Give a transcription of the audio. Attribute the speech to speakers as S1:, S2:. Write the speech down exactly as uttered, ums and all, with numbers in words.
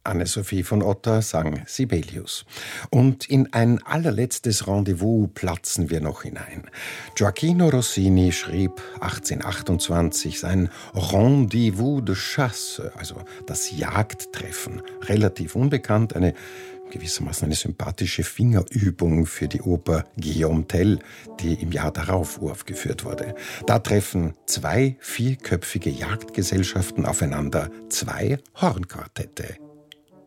S1: Anne-Sophie von Otter sang Sibelius. Und in ein allerletztes Rendezvous platzen wir noch hinein. Gioachino Rossini schrieb achtzehnhundertachtundzwanzig sein Rendezvous de Chasse, also das Jagdtreffen. Relativ unbekannt, eine gewissermaßen eine sympathische Fingerübung für die Oper Guillaume Tell, die im Jahr darauf uraufgeführt wurde. Da treffen zwei vierköpfige Jagdgesellschaften aufeinander, zwei Hornquartette.